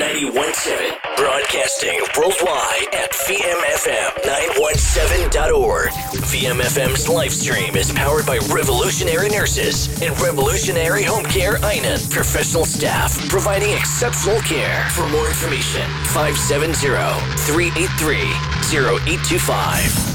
91.7. Broadcasting worldwide at VMFM917.org. VMFM's live stream is powered by Revolutionary Nurses and Revolutionary Home Care Einan professional staff providing exceptional care. For more information, 570-383-0825.